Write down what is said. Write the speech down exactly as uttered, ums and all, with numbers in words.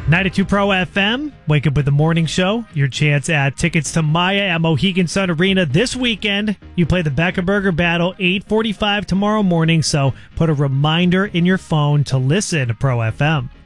ninety-two Pro F M, wake up with the morning show. Your chance at tickets to Maya at Mohegan Sun Arena this weekend. You play the Beckerberger Battle, eight forty-five tomorrow morning, so put a reminder in your phone to listen to Pro F M.